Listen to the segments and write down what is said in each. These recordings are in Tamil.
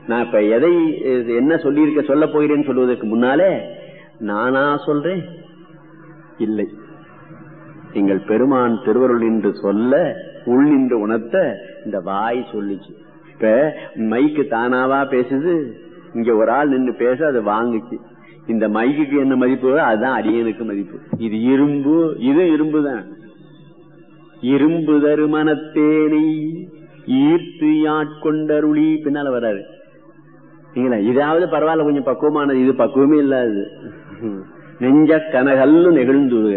நான் இப்ப எதை என்ன சொல்லியிருக்க சொல்ல போகிறேன்னு சொல்லுவதற்கு முன்னாலே நானா சொல்றேன் இல்லை, எங்கள் பெருமான் திருவருள் என்று சொல்ல உள் நின்று உணர்த்த இந்த வாய் சொல்லிச்சு. இப்ப மைக்கு தானாவா பேசுது, இங்க ஒரு ஆள் நின்று பேச அது வாங்குச்சு. இந்த மைக்கு என்ன மதிப்பு, அதுதான் அடியனுக்கு மதிப்பு. இது இரும்பு, இது இரும்புதான். இரும்பு தருமனத்தேனை ஈர்த்து ஆட்கொண்டருளி பின்னால வராரு. இதாவது பரவாயில்ல, கொஞ்சம் பக்குவமானது. இது பக்குவமே இல்லாது நெஞ்ச கனகல்லு நெகிழ்ந்துருக.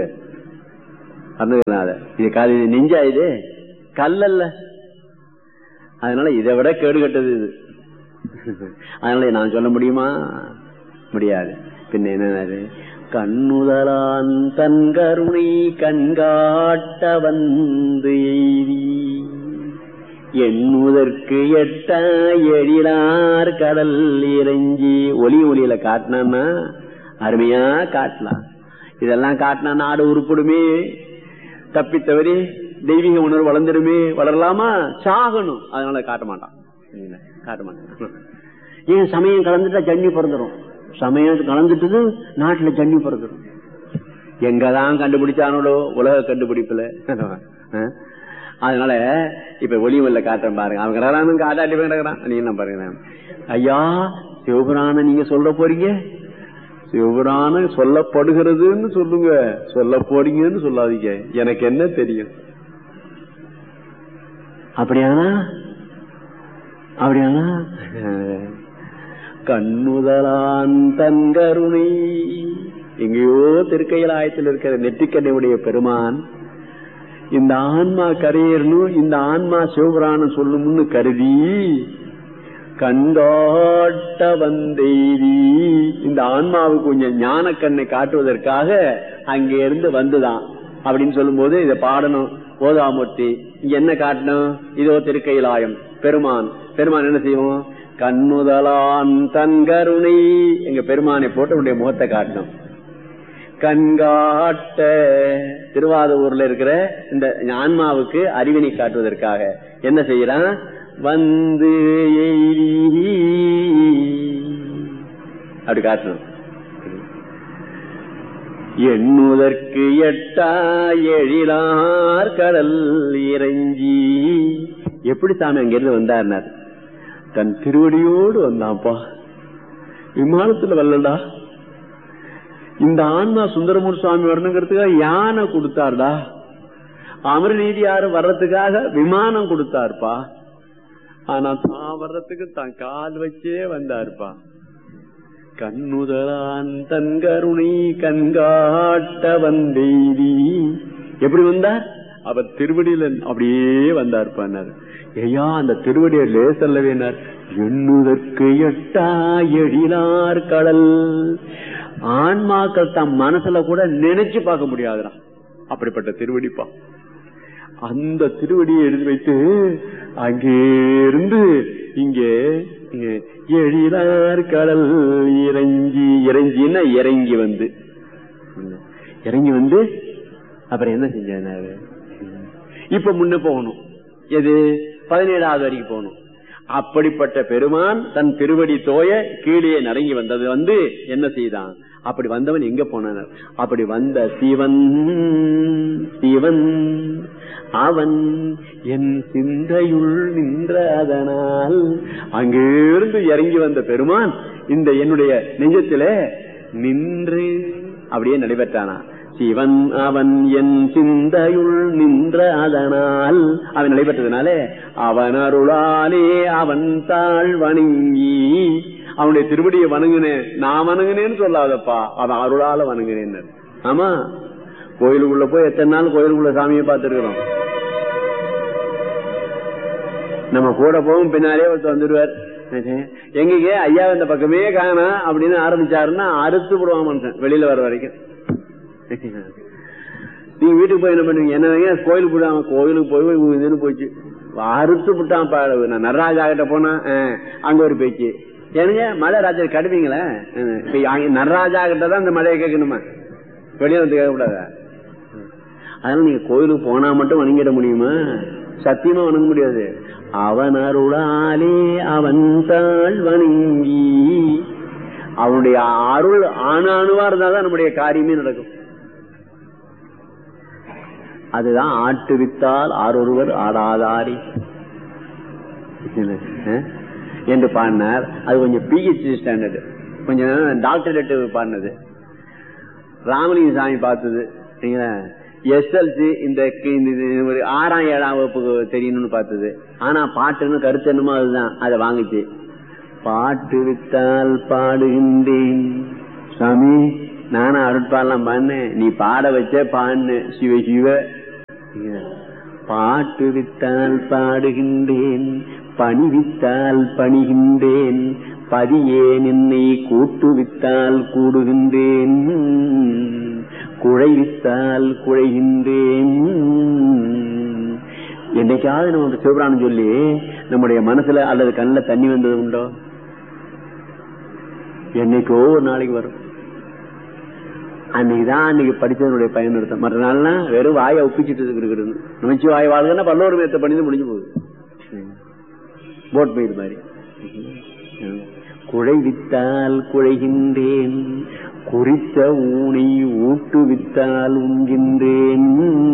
இது காது நெஞ்சா, இது கல்லல்ல. அதனால இதை விட கேடு கட்டது இது. அதனால நான் சொல்ல முடியுமா? முடியாது. பின்ன என்ன, கண்ணுதலான் தன் கருணை கண்காட்ட வந்து எய்தி எண்ணுதற்கு எட்ட எழிலார் கடல் இறைஞ்சி. ஒளியில காட்டினா அருமையா காட்டலாம். இதெல்லாம் காட்டினா நாடு உருப்படுமே, தப்பித்தவரே தெய்வீக உணர்வு வளர்ந்துருமே. வளரலாமா? சாகணும். அதனால காட்ட மாட்டான், காட்ட மாட்டான். ஏன் சமயம் கலந்துட்டா ஜன்னி பிறந்துடும். சமயம் கலந்துட்டு நாட்டுல ஜன்னி பிறந்துடும். எங்கதான் கண்டுபிடிச்சானோ உலக கண்டுபிடிப்புல. அதனால இப்ப ஒளிவல்ல காட்டுறேன் பாருங்க. அவங்க காட்டாட்டி கிடக்குறான். நீ என்ன பாருங்க, ஐயா சிவபுராண நீங்க சொல்ல போறீங்க, சிவபுராண சொல்லப்படுகிறதுன்னு சொல்லுங்க, சொல்ல போறீங்கன்னு சொல்லாதீங்க. எனக்கு என்ன தெரியும்? அப்படியானா அப்படியானா கண்ணுதலான் தன் கருணை. எங்கேயோ திருக்கையிலாயத்தில் இருக்கிற நெற்றிக்கண்ணையுடைய பெருமான் இந்த ஆன்மா கரையேறணும், இந்த ஆன்மா சிவபுராணம் சொல்லும்னு கருதி கண்காட்ட வந்தெய்தி இந்த ஆன்மாவுக்கு கொஞ்சம் ஞான கண்ணை காட்டுவதற்காக அங்கே இருந்து வந்துதான் அப்படின்னு சொல்லும் போது இதை பாடணும். ஓதாமூர்த்தி இங்க என்ன காட்டணும்? இதோ திருக்கையிலாயம் பெருமான். பெருமான் என்ன செய்வோம்? கண்ணுதலான் தன் கருணை. எங்க பெருமானை போட்டு உடைய முகத்தை காட்டணும். கண்காட்ட திருவாதூர்ல இருக்கிற இந்த ஆன்மாவுக்கு அறிவினை காட்டுவதற்காக என்ன செய்யறான்? வந்து அப்படி காட்டணும். எண்ணுதற்கு எட்டா எழிலார் கடல் இறைஞ்சி. எப்படி சாமி அங்கிருந்து வந்தார்? தன் திருவடியோடு வந்தான்ப்பா. விமானத்துல வரலடா. இந்த ஆன்மா சுந்தரமூர் சுவாமி வரணுங்கிறதுக்காக யானை கொடுத்தார்டா. அமரநீதி யாரும் வர்றதுக்காக விமானம் கொடுத்தாருப்பா. ஆனா தான் வர்றதுக்கு தான் கால் வச்சே வந்தாருப்பா. கண்ணுதலான் தன் கருணை கண்காட்ட வந்தெய்தி. எப்படி வந்தார்? அவர் திருவடியில அப்படியே வந்தார்ப்பார். ஐயா அந்த திருவடியை லேசல்லவேனார். எண்ணுதற்கு எட்டா எழிலார் கடல். ஆன்மாக்கள் தம் மனசுல கூட நினைச்சு பார்க்க முடியாதுடா, அப்படிப்பட்ட திருவடிப்பா. அந்த திருவடியை எழுதி வைத்து அங்கே இருந்து இங்கே எழிலார் கடல் இறங்கி. இறங்கின்னா இறங்கி வந்து அப்புறம் என்ன செஞ்சாரு? இப்ப முன்ன போகணும். எது? 17வது வரைக்கும் போகணும். அப்படிப்பட்ட பெருமான் தன் திருவடி தோய கீழே நரங்கி வந்தது வந்து என்ன செய்தான்? அப்படி வந்தவன் எங்க போனான்? அப்படி வந்த சிவன் அவன் என் சிந்தையுள் நின்ற அதனால் அங்கிருந்து இறங்கி வந்த பெருமான் இந்த என்னுடைய நெஞ்சத்திலே நின்று அப்படியே நடைபெற்றானா. சிவன் அவன் என் சிந்தையுள் நின்ற அதனால் அவன் நடைபெற்றதுனாலே அவன் அருளாலே அவன் தாழ் வணங்கி. அவனுடைய திருவடியை வணங்குனேன், நான் வணங்குனேன்னு சொல்லாதப்பா, அவன் அருளால வணங்குனேன். ஆமா, கோயிலுக்குள்ள போய் எத்தனை நாள் கோயிலுக்குள்ள சாமியை பார்த்திருக்கிறோம். நம்ம கூட போகும் பின்னாலே ஒருத்தர் வந்துடுவார். எங்க ஐயா இந்த பக்கமே காணா அப்படின்னு ஆரம்பிச்சாருன்னா அறுத்து விடுவான் மனுஷன் வெளியில வர வரைக்கும். நீங்க வீட்டுக்கு போய் என்ன பண்ணுவீங்க? என்ன கோயிலுக்கு போடாம கோயிலுக்கு போய் இதுன்னு போச்சு அறுத்து விட்டான். நான் நடராஜா கிட்ட போனா அங்க ஒரு பேச்சு. ஏனுங்க மலை ராஜா கடுவீங்களே, நடராஜா கிட்ட தான் இந்த மலையை கேட்கணுமா, வெளியே வந்து கேட்கக்கூடாதா? அதனால நீங்க கோயிலுக்கு போனா மட்டும் வணங்கிட முடியுமா? சத்தியமா வணங்க முடியாது. அவன் அருளாலே அவன் தாழ் வணங்கி, அவனுடைய அருள் ஆணாணுவா இருந்தாதான் நம்முடைய காரியமே நடக்கும். அதுதான் ஆட்டுவித்தால் ஆரொருவர் ஆடாதாரி என்று பாடினார். அது கொஞ்சம் பிஹெச்டி ஸ்டாண்டர்டு, கொஞ்சம் டாக்டரேட் பாடினது. ராமலிங்க சாமி பார்த்தது எஸ்எல்சி இந்த 6ஆம் 7ஆம் வகுப்பு தெரியணும்னு பார்த்தது. ஆனா பாட்டுன்னு கருத்து என்னமோ அதுதான், அதை வாங்கிச்சு. பாட்டு வித்தால் பாடுகின்றேன் சாமி, நானும் அருட்பாடலாம் பாடினேன், நீ பாட வச்ச பாடு சிவ சிவ. பாட்டு வித்தால் பாடுகின்றேன், பணி வித்தால் பணிகின்றேன், பதியேன் என்னை கூட்டு வித்தால் கூடுகின்றேன், குழைவித்தால் குழைகின்றேன். என்னைக்காவது நம்ம சிவபிராணம் சொல்லி நம்முடைய மனசுல அல்லது கண்ணில் தண்ணி வந்தது உண்டோ? என்னைக்கோ ஒரு நாளைக்கு வரும். அன்னைக்குதான் அன்னைக்கு படிச்சதனுடைய பயன் எடுத்த. மற்ற நாள்லாம் வெறும் வாயை ஒப்பிச்சுட்டு இருக்கிறது. நினைச்சு வாய் வாழ்கன்னா பல்லோரு மேத்த பண்ணி முடிஞ்சு போகுது. போட் பயிர் மாதிரி. குழைவித்தால் குழைகின்றேன், குறித்த ஊனை ஊட்டுவித்தால் உண்கின்றேன்.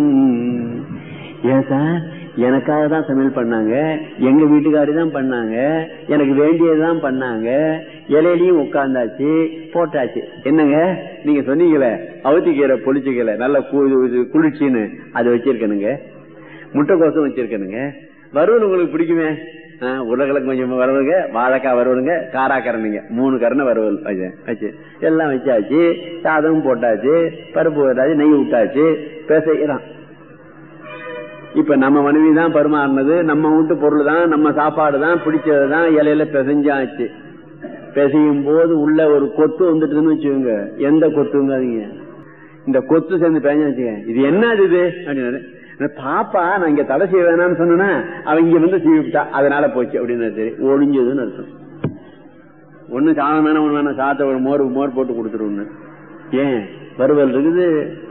ஏன் சார், எனக்காக தான் சமையல் பண்ணாங்க, எங்க வீட்டுக்காரி தான் பண்ணாங்க, எனக்கு வேண்டியதுதான் பண்ணாங்க, இலையிலையும் உட்கார்ந்தாச்சு போட்டாச்சு. என்னங்க நீங்க சொன்னீங்களே அவுத்திக்கீரை பொளிச்சுக்கல நல்ல குளிர்ச்சின்னு அது வச்சிருக்கணுங்க, முட்டைக்கோசம் வச்சிருக்கணுங்க, வறுவல் உங்களுக்கு பிடிக்குமே, உருளைக்கிழங்கு கொஞ்சம் வறுவலுங்க, வாழைக்காய் வறுவலுங்க, காராக்கரணுங்க, 3 கரணை வறுவல் வச்சு எல்லாம் வச்சாச்சு. சாதமும் போட்டாச்சு, பருப்பு போட்டாச்சு, நெய் விட்டாச்சு, பேசுறான். இப்ப நம்ம மனைவி தான் பரிமாறினது, நம்ம வீட்டு பொருள் தான், நம்ம சாப்பாடு தான், பிடிச்சதுதான், இலையில பிசைஞ்சாச்சு. பிசையும் போது உள்ள ஒரு கொத்து வந்துட்டுன்னு வச்சுக்கோங்க. எந்த கொத்துங்காதீங்க, இந்த கொத்து சேர்ந்து பேஞ்சா வச்சுக்க, இது என்ன இது அப்படின்னு. பாப்பா நான் இங்க தடை செய்ய வேணாம்னு சொன்னா அவன் இங்க வந்து சீவிட்டா, அதனால போச்சு அப்படின்னு சரி ஒளிஞ்சதுன்னு அர்த்தம். ஒண்ணு சாதம் வேணா, ஒண்ணு வேணா, சாத்த ஒரு மோர் போட்டு கொடுத்துருவோன்னு. ஏன் வறுவல் இருக்குது.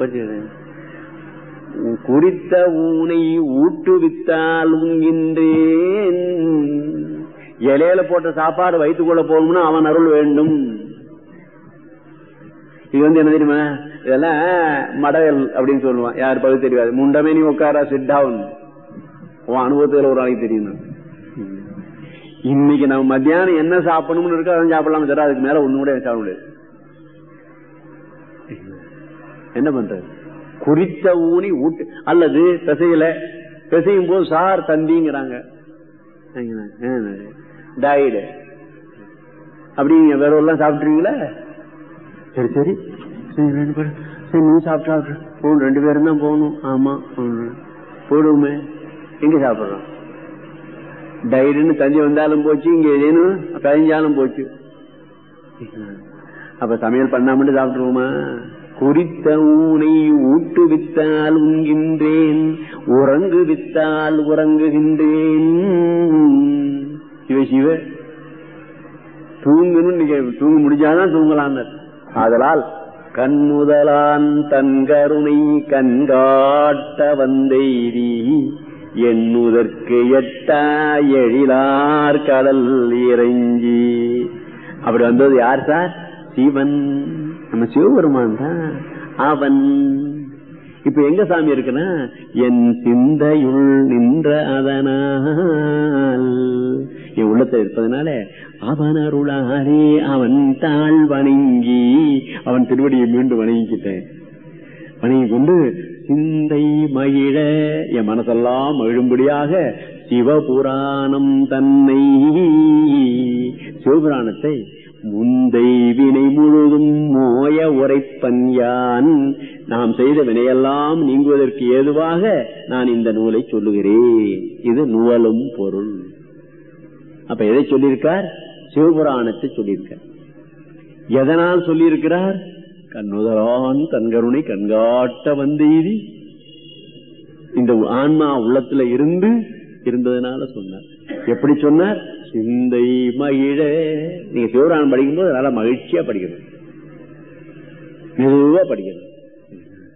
குறித்த ஊனை ஊட்டுவித்தால் உண்கின்றேன். இலையில போட்ட சாப்பாடு வயிற்றுக்குள்ள போகணும்னா அவன் அருள் வேண்டும். இது என்ன தெரியுமா, இதெல்லாம் மடல் அப்படின்னு சொல்லுவான். யாரு பகுதி தெரியாது. முண்டமே நீ உட்காரா, சிட் டவுன். உன் அனுபவத்துல ஒரு நாளைக்கு தெரியும். இன்னைக்கு நம்ம மத்தியானம் என்ன சாப்பிடணும்னு இருக்கோ அதான் சாப்பிடலாம், தர அதுக்கு மேல ஒண்ணு கூட சாப்பிட முடியாது. என்ன பண்றது? குறித்த ஊனி ஊட்டு அல்லது பிசையில பிசையும் போது சார் தந்திங்கிறாங்க. டயடு அப்படிங்க வேற எல்லாம் சாப்பிட்டுருவீங்களா? சரி சரி சரி நீ சாப்பிட்டா போகணும், 2 பேரும் தான் போகணும். ஆமா போடுவோமே, எங்க சாப்பிடுறோம்? டயடுன்னு தந்தி வந்தாலும் போச்சு, இங்க ஏதேனும் பதிஞ்சாலும் போச்சு. அப்ப சமையல் பண்ணாமட்டு சாப்பிட்டுருவோமா? குறித்த ஊனை ஊட்டு வித்தால் உண்கின்றேன், உறங்கு வித்தால் உறங்குகின்றேன். சிவ சிவ தூங்கணும், நீங்க தூங்க முடிஞ்சாதான் தூங்கலாம். ஆதலால் கண்முதலான் தன் கருணை கண்காட்ட வந்தெய்தி, எண்ணுதற்கு எட்டா எழிலார் கடல் இறைஞ்சி. அப்படி வந்தது யார் சார்? சிவன், நம்ம சிவபெருமான் தான். அவன் இப்ப எங்க சாமி இருக்குன்னா, என் சிந்தையுள் நின்ற அதனால், என் உள்ளத்துல இருப்பதனால அவன் அருளாரே அவன் தாழ் வணங்கி, அவன் திருவடியை மீண்டும் வணங்கிக்கிட்டேன். வணங்கி கொண்டு சிந்தை மகிழ, என் மனசெல்லாம் மகிழும்படியாக சிவபுராணம் தன்னை, சிவபுராணத்தை முந்தை வினை முழுதும் மோய உரைப்பன் யான், நாம் செய்த வினையெல்லாம் நீங்குவதற்கு ஏதுவாக நான் இந்த நூலை சொல்லுகிறேன். இது நூலும் பொருள். அப்ப எதை சொல்லியிருக்கார்? சிவபுராணத்தை சொல்லியிருக்கார். எதனால் சொல்லியிருக்கிறார்? கண்ணுதலான் தன்கருணை கண்காட்ட வந்தெய்தி, இந்த ஆன்மா உள்ளத்துல இருந்ததுனால சொன்னார். எப்படி சொன்னார்? சிந்தை மகிழ. நீங்க சிவபுராணம் படிக்கும் போது அதனால மகிழ்ச்சியா படிக்கணும், மெதுவா படிக்கணும்.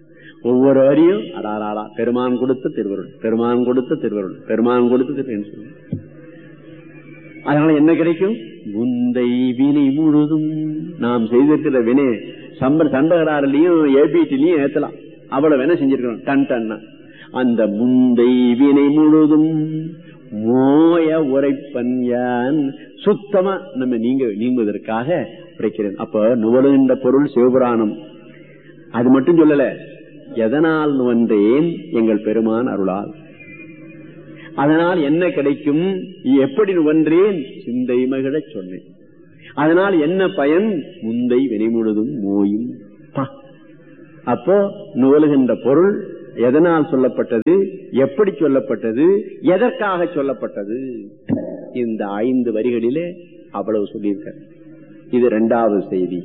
ஒவ்வொரு வரியும் அடாராடா பெருமான் கொடுத்த திருவருள், பெருமான் கொடுத்த திருவருள், பெருமான் கொடுத்த திருவருள். அதனால என்ன கிடைக்கும்? முந்தை வினை முழுதும் நாம் செய்திருக்கிற வினை சண்டகராரிலையும் ஏபிடிலையும் ஏத்தலாம். அவ்வளவு வேணா செஞ்சிருக்கிறோம். டன் டன்னா அந்த முந்தை வினை முழுதும் மோய உரைப்பன் யான் சுத்தமா நம்ம நீங்குவதற்காக உரைக்கிறேன். அப்ப நுவலுகின்ற பொருள் சிவபுராணம். அது மட்டும் சொல்லல, எதனால் நுவன்றேன்? எங்கள் பெருமான் அருளால். அதனால் என்ன கிடைக்கும்? எப்படி நுவன்றேன்? சிந்தை மகிழ சொன்னேன். அதனால் என்ன பயன்? முந்தை வினை முழுதும் மோயும். அப்போ நுவலுகின்ற பொருள் எதனால் சொல்லப்பட்டது, எப்படி சொல்லப்பட்டது, எதற்காக சொல்லப்பட்டது, இந்த 5 வரிகளிலே அவ்வளவு சொல்லியிருக்க. இது 2வது செய்தி.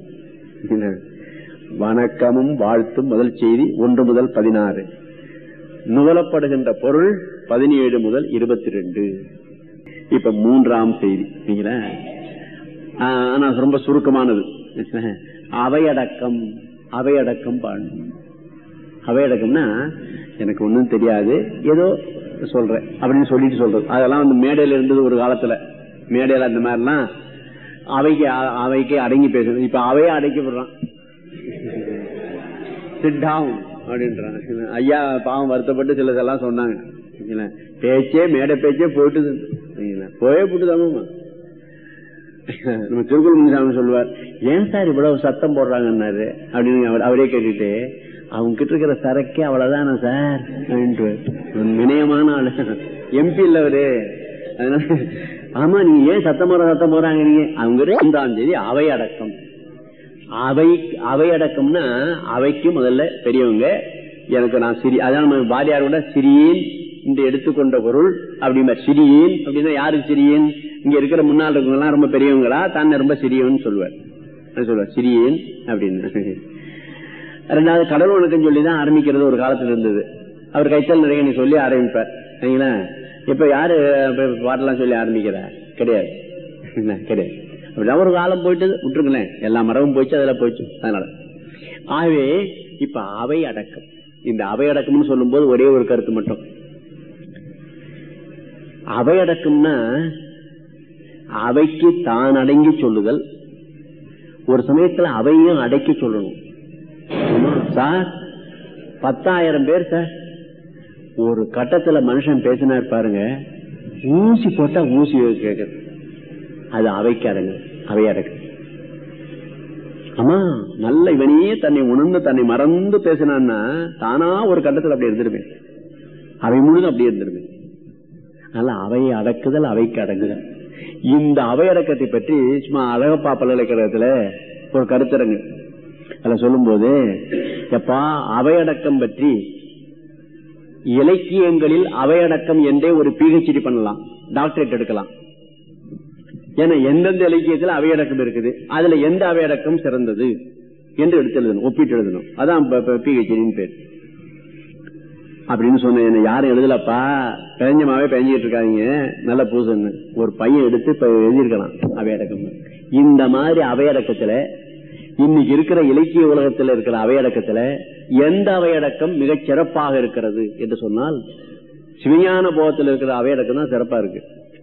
வணக்கமும் வாழ்த்தும் முதல் செய்தி 1 முதல் 16. நுவலப்படுகின்ற பொருள் 17 முதல் 22. இப்ப 3ஆம் செய்தி. ஆனா ரொம்ப சுருக்கமானது. அவையடக்கம். அவையடக்கம் பாடணும். அவையடக்கம்னா எனக்கு ஒன்னும் தெரியாது, ஏதோ சொல்றேன் அப்படின்னு சொல்லிட்டு சொல்றது. அதெல்லாம் வந்து மேடையில இருந்தது ஒரு காலத்துல. மேடையில அந்த மாதிரிலாம் அவைக்கு அடங்கி பேசுறது. இப்ப அவையே அடக்கி விடுறான். சிட் டவுன் அப்படின்றான். ஐயா பாவம் வருத்தப்பட்டு சிலதெல்லாம் சொன்னாங்க. பேச்சே மேடை பேச்சே போயிட்டு போயே போட்டுதாமா. நம்ம திருக்குறள் முனிசாமி சொல்லுவார், ஏன் சார் இவ்வளவு சத்தம் போடுறாங்கன்னாரு அப்படின்னு அவரே கேட்டுட்டு, அவங்க கிட்ட இருக்கிற சரக்கே அவ்வளவுதானா சார் அப்படின்ட்டு. வினயமான ஆளு, எம்பி இல்ல அவரு. அதனால ஆமா நீங்க ஏன் சத்தம் போறாங்க நீங்க. அவங்க 5ஆம் தேதி அவை அடக்கம். அவை அடக்கம்னா அவைக்கு முதல்ல பெரியவங்க எனக்கு நான் சிறி, அதான் பாலியார் கூட சிறியேன் என்று எடுத்துக்கொண்ட பொருள் அப்படின்னா சிறியேன் அப்படின்னா யாருக்கு சிறியேன்? இங்க இருக்கிற முன்னாள் இருக்கவங்க ரொம்ப பெரியவங்களா, தான் ரொம்ப சிறியவன் சொல்லுவார். சிறியேன் அப்படின்னு. 2வது கடவுள் வணக்கம் சொல்லிதான் ஆரம்பிக்கிறது ஒரு காலத்துல இருந்தது. அவர் கைத்தல் நிறைய சொல்லி ஆரம்பிப்பார். சரிங்களா? இப்ப யாரு பாட்டெல்லாம் சொல்லி ஆரம்பிக்கிறார்? கிடையாது கிடையாது. அப்படிதான் ஒரு காலம் போயிட்டு விட்டுருங்களேன், எல்லா மரமும் போயிடுச்சு, அதெல்லாம் போயிடுச்சு. அதனால ஆகவே இப்ப அவை அடக்கம். இந்த அவை அடக்கம்னு சொல்லும் போது ஒரே ஒரு கருத்து மட்டும். அவை அடக்கம்னா அவைக்கு தான் அடங்கி சொல்லுதல். ஒரு சமயத்துல அவையும் அடக்கி சொல்லணும். சார் 10,000 பேர் சார் ஒரு கட்டத்துல மனுஷன் பேசினார் பாருங்க, ஊசி போட்டா ஊசி கேட்கறது. அது அவைக்கு அடங்கு, அவை அடக்கு. ஆமா நல்ல இவனையே தன்னை உணர்ந்து தன்னை மறந்து பேசினான்னா தானா ஒரு கட்டத்துல அப்படி இருந்துருவேன். அவை முழுதும் அப்படி இருந்துருவேன். அதனால அவையை அடக்குதல், அவைக்கு அடங்குதல். இந்த அவை அடக்கத்தை பற்றி சும்மா அழகப்பா பல்கலைக்கழகத்துல ஒரு கருத்தரங்கு அதுல சொல்லும் போது, எப்பா அவையடக்கம் பற்றி இலக்கியங்களில் அவையடக்கம் என்றே ஒரு PhD பண்ணலாம், டாக்டரேட் எடுக்கலாம். ஏன்னா எந்தெந்த இலக்கியத்தில் அவையடக்கம் இருக்குது, அதுல எந்த அவையடக்கம் சிறந்தது என்று எடுத்து எழுதணும், ஒப்பிட்டு எழுதணும். அதான் PhD பேர். அப்படின்னு சொன்ன யாரும் எழுதலப்பா, பெஞ்சமாவே பெஞ்சிட்டு இருக்காங்க, நல்ல பூசன்னு ஒரு பையன் எடுத்து இப்ப எழுதியிருக்கலாம் அவையடக்கம். இந்த மாதிரி அவையடக்கத்துல இன்னைக்கு இருக்கிற இலக்கிய உலகத்தில் இருக்கிற அவையடக்கத்துல எந்த அவையடக்கம் மிகச் சிறப்பாக இருக்கிறது என்று சொன்னால் சிவஞான போகத்தில் இருக்கிற அவையடக்கம் தான் சிறப்பா இருக்கு.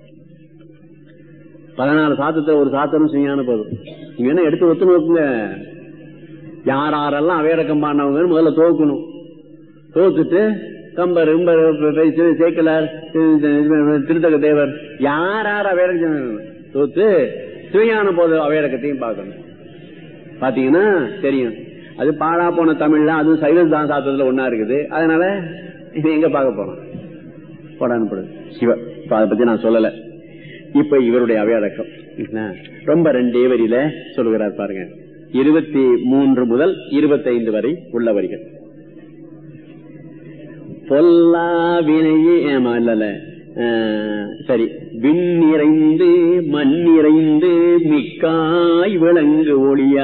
14 சாத்தத்துல ஒரு சாத்தனும் சிவஞான போதும். நீங்க என்ன எடுத்து ஒத்து நோக்குங்க, யாரெல்லாம் அவையடக்கம் பாடினவங்க முதல்ல தோக்கணும். தோத்துட்டு கம்பர் சேக்கலார் திருத்தக தேவர் யார் அவையடக்கம் தோத்து சிவஞான போது அவையடக்கத்தையும் பார்க்கணும். பாத்தீங்கன்னா தெரியும், அது பாழா போன தமிழ்ல அதுவும் சைவதான் சாத்திரத்துல ஒன்னா இருக்குது. அதனால இது எங்க பார்க்க போறோம் போடான்னு சிவ. அதை பத்தி நான் சொல்லல. இப்ப இவருடைய அவையடக்கம் ரொம்ப 2 வரியில சொல்லுகிறார் பாருங்க. 23 முதல் 25 வரை உள்ள வரிகள். பொல்லா வினையே இல்ல சரி. விண் நிறைந்து மண் நிறைந்து மிக்காய் விளங்கு ஒளியா